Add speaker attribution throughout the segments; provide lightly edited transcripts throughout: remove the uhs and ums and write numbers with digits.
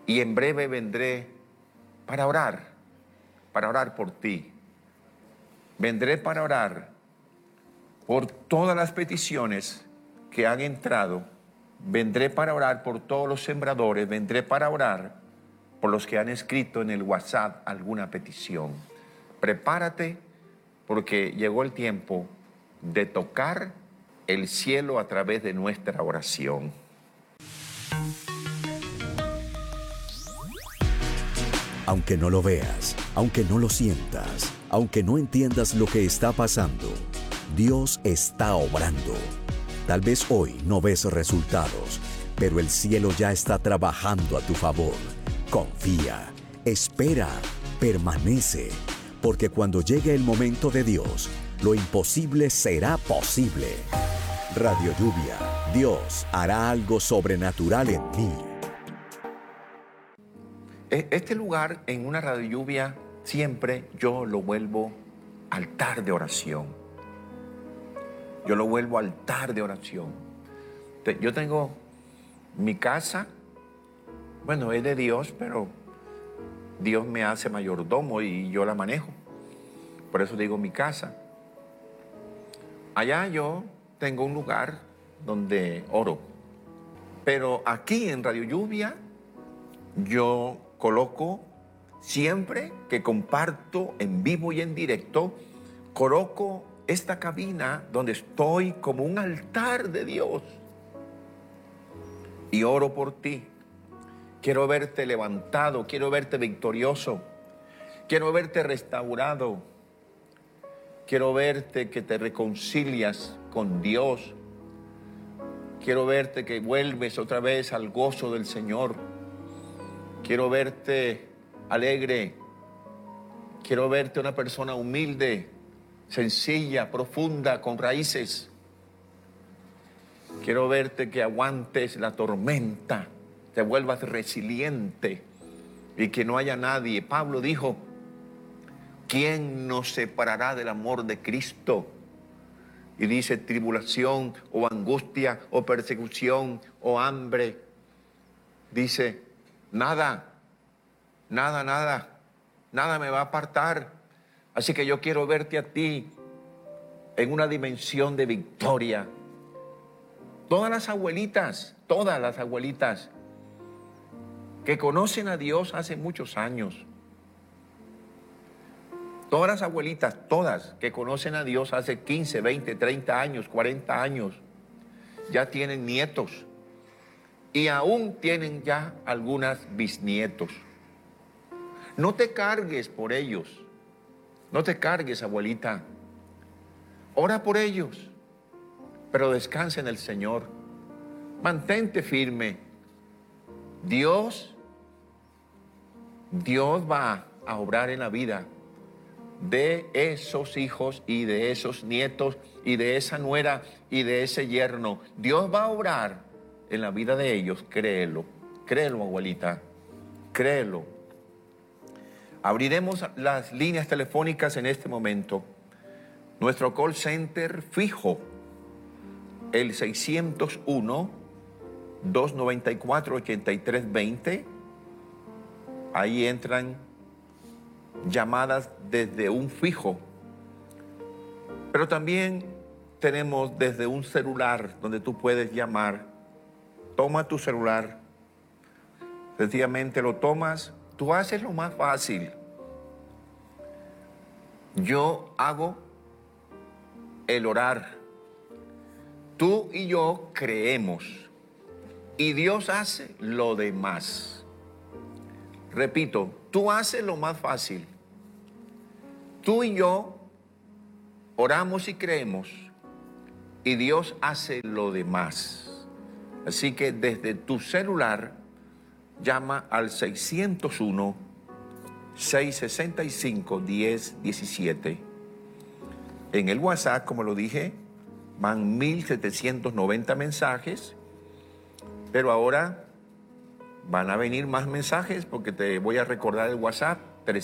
Speaker 1: y en breve vendré para orar por ti. Vendré para orar por todas las peticiones que han entrado. Vendré para orar por todos los sembradores. Vendré para orar por los que han escrito en el WhatsApp alguna petición. Prepárate, porque llegó el tiempo de tocar el cielo a través de nuestra oración.
Speaker 2: Aunque no lo veas, aunque no lo sientas, aunque no entiendas lo que está pasando, Dios está obrando. Tal vez hoy no ves resultados, pero el cielo ya está trabajando a tu favor. Confía, espera, permanece, porque cuando llegue el momento de Dios, lo imposible será posible. Radio Lluvia, Dios hará algo sobrenatural en ti.
Speaker 1: Este lugar en una radio lluvia siempre yo lo vuelvo altar de oración. Yo lo vuelvo altar de oración. Yo tengo mi casa, bueno, es de Dios, pero Dios me hace mayordomo y yo la manejo. Por eso digo mi casa. Allá yo tengo un lugar donde oro. Pero aquí en Radio Lluvia yo coloco, siempre que comparto en vivo y en directo, coloco esta cabina donde estoy como un altar de Dios y oro por ti. Quiero verte levantado, quiero verte victorioso, quiero verte restaurado, quiero verte que te reconcilias con Dios, quiero verte que vuelves otra vez al gozo del Señor. Quiero verte alegre. Quiero verte una persona humilde, sencilla, profunda, con raíces. Quiero verte que aguantes la tormenta, te vuelvas resiliente y que no haya nadie. Pablo dijo, ¿quién nos separará del amor de Cristo? Y dice, tribulación o angustia o persecución o hambre. Dice, nada me va a apartar. Así que yo quiero verte a ti en una dimensión de victoria. Todas las abuelitas que conocen a Dios hace muchos años. Todas las abuelitas, todas que conocen a Dios hace 15, 20, 30 años, 40 años, ya tienen nietos. Y aún tienen ya algunas bisnietos. No te cargues por ellos. No te cargues, abuelita. Ora por ellos, pero descansa en el Señor. Mantente firme. Dios va a obrar en la vida de esos hijos y de esos nietos y de esa nuera y de ese yerno. Dios va a obrar en la vida de ellos, créelo, abuelita, créelo. Abriremos las líneas telefónicas en este momento. Nuestro call center fijo, el 601-294-8320. Ahí entran llamadas desde un fijo, pero también tenemos desde un celular donde tú puedes llamar. Toma tu celular, sencillamente lo tomas, tú haces lo más fácil. Yo hago el orar. Tú y yo creemos y Dios hace lo demás. Repito, tú haces lo más fácil. Tú y yo oramos y creemos y Dios hace lo demás. Así que desde tu celular llama al 601-665-1017. En el WhatsApp, como lo dije, van 1790 mensajes, pero ahora van a venir más mensajes porque te voy a recordar el WhatsApp,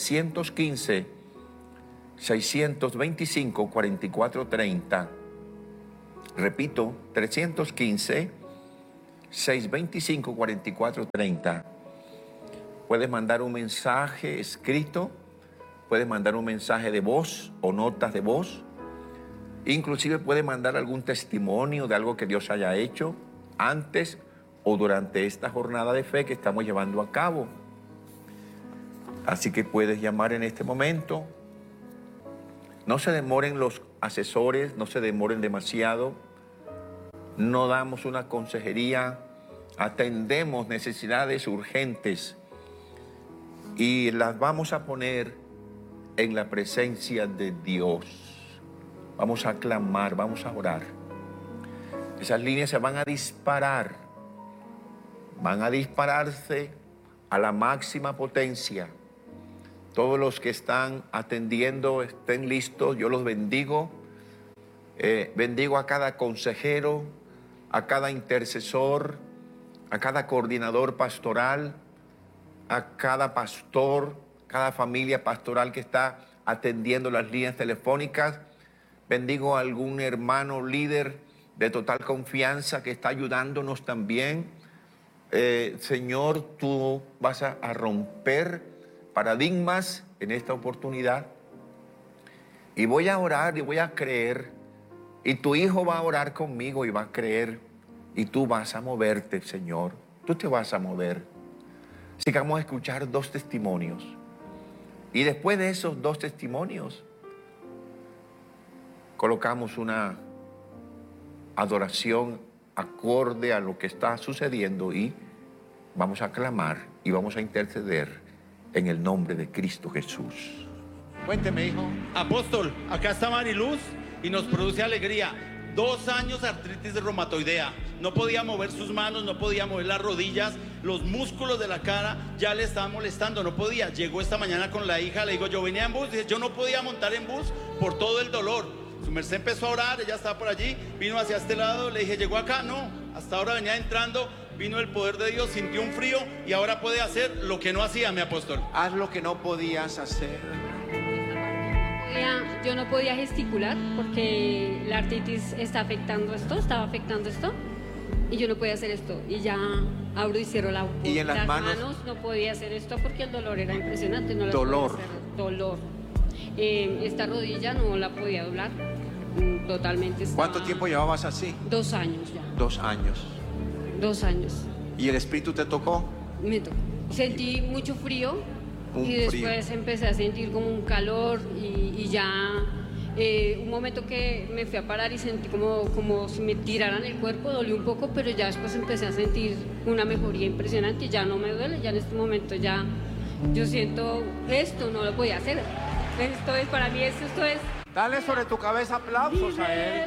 Speaker 1: 315-625-4430. Repito, 315-625-4430. Puedes mandar un mensaje escrito, puedes mandar un mensaje de voz o notas de voz. Inclusive puedes mandar algún testimonio de algo que Dios haya hecho antes o durante esta jornada de fe que estamos llevando a cabo. Así que puedes llamar en este momento. No se demoren los asesores, no se demoren demasiado. No damos una consejería, atendemos necesidades urgentes y las vamos a poner en la presencia de Dios. Vamos a clamar, vamos a orar. Esas líneas se van a disparar, van a dispararse a la máxima potencia. Todos los que están atendiendo estén listos, yo los bendigo. Bendigo a cada consejero, a cada intercesor, a cada coordinador pastoral, a cada pastor, cada familia pastoral que está atendiendo las líneas telefónicas. Bendigo a algún hermano líder de total confianza que está ayudándonos también. Señor, tú vas a romper paradigmas en esta oportunidad. Y voy a orar y voy a creer. Y tu hijo va a orar conmigo y va a creer. Y tú vas a moverte, Señor. Tú te vas a mover. Así que vamos a escuchar 2 testimonios. Y después de esos 2 testimonios, colocamos una adoración acorde a lo que está sucediendo y vamos a clamar y vamos a interceder en el nombre de Cristo Jesús.
Speaker 3: Cuénteme, hijo.
Speaker 4: Apóstol, acá está Mariluz y nos produce alegría. 2 años de artritis reumatoidea. No podía mover sus manos, no podía mover las rodillas, los músculos de la cara ya le estaban molestando, no podía. Llegó esta mañana con la hija, le digo, yo venía en bus, dice, yo no podía montar en bus por todo el dolor. Su merced empezó a orar, ella estaba por allí, vino hacia este lado, le dije, ¿llegó acá? No, hasta ahora venía entrando, vino el poder de Dios, sintió un frío y ahora puede hacer lo que no hacía, mi apóstol.
Speaker 3: Haz lo que no podías hacer.
Speaker 5: Yo no podía gesticular porque la artritis estaba afectando esto y yo no podía hacer esto y ya abro y cierro la boca.
Speaker 3: ¿Y en las manos?
Speaker 5: No podía hacer esto porque el dolor era impresionante. No
Speaker 3: Dolor.
Speaker 5: Dolor. Esta rodilla no la podía doblar totalmente.
Speaker 3: ¿Cuánto tiempo llevabas así?
Speaker 5: 2 años ya.
Speaker 3: 2 años.
Speaker 5: 2 años.
Speaker 3: ¿Y el Espíritu te tocó?
Speaker 5: Me tocó. Sentí mucho frío.
Speaker 3: Un
Speaker 5: Y después
Speaker 3: frío.
Speaker 5: empecé a sentir como un calor y ya un momento que me fui a parar y sentí como si me tiraran el cuerpo, dolió un poco, pero ya después empecé a sentir una mejoría impresionante y ya no me duele, ya en este momento ya yo siento esto, no lo podía hacer. Esto es para mí, esto es...
Speaker 3: Dale sobre tu cabeza aplausos a él.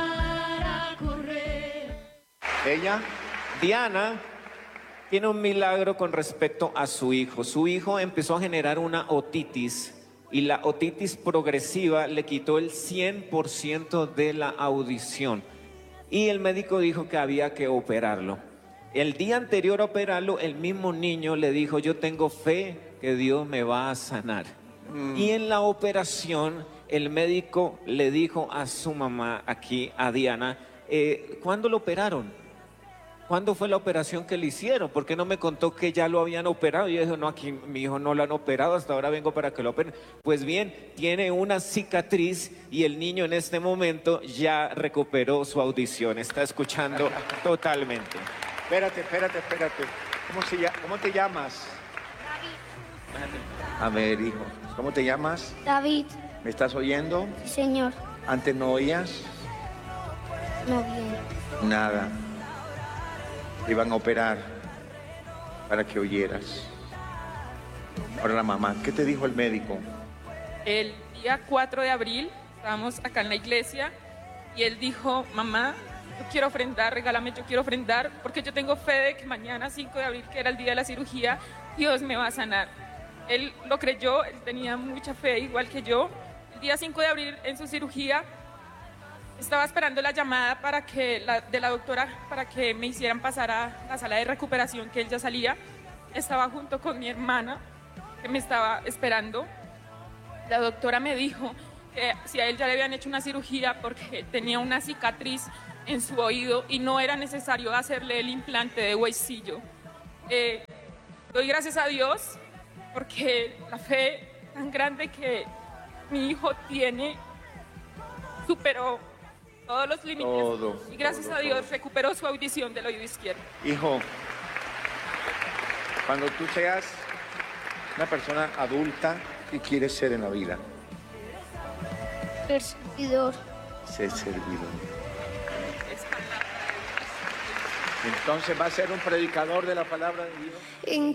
Speaker 3: Ella.
Speaker 6: Diana tiene un milagro con respecto a su hijo. Su hijo empezó a generar una otitis y la otitis progresiva le quitó el 100% de la audición. Y el médico dijo que había que operarlo. El día anterior a operarlo, el mismo niño le dijo, yo tengo fe que Dios me va a sanar. Y en la operación, el médico le dijo a su mamá aquí, a Diana, ¿cuándo lo operaron? ¿Cuándo fue la operación que le hicieron? ¿Por qué no me contó que ya lo habían operado? Y yo dije, no, aquí mi hijo no lo han operado, hasta ahora vengo para que lo operen. Pues bien, tiene una cicatriz y el niño en este momento ya recuperó su audición, está escuchando totalmente.
Speaker 3: Espérate. ¿Cómo te llamas? A ver, hijo. ¿Cómo te llamas?
Speaker 7: David,
Speaker 3: ¿Me estás oyendo?
Speaker 7: señor,
Speaker 3: ¿Antes no oías?
Speaker 7: no bien.
Speaker 3: Nada. Te iban a operar para que oyeras. Ahora la mamá, ¿qué te dijo el médico?
Speaker 8: El día 4 de abril estábamos acá en la iglesia y él dijo, mamá, yo quiero ofrendar, regálame, yo quiero ofrendar porque yo tengo fe de que mañana 5 de abril, que era el día de la cirugía, Dios me va a sanar. Él lo creyó, él tenía mucha fe igual que yo. El día 5 de abril en su cirugía estaba esperando la llamada de la doctora para que me hicieran pasar a la sala de recuperación, que él ya salía. Estaba junto con mi hermana que me estaba esperando. La doctora me dijo que si a él ya le habían hecho una cirugía porque tenía una cicatriz en su oído y no era necesario hacerle el implante de huesillo. Doy gracias a Dios porque la fe tan grande que mi hijo tiene superó todos los límites. Y gracias a Dios recuperó su audición del oído izquierdo.
Speaker 3: Hijo, cuando tú seas una persona adulta, ¿qué quieres ser en la vida?
Speaker 7: Ser servidor.
Speaker 3: Ser servidor. Entonces, ¿va a ser un predicador de la palabra de Dios?
Speaker 7: ¿En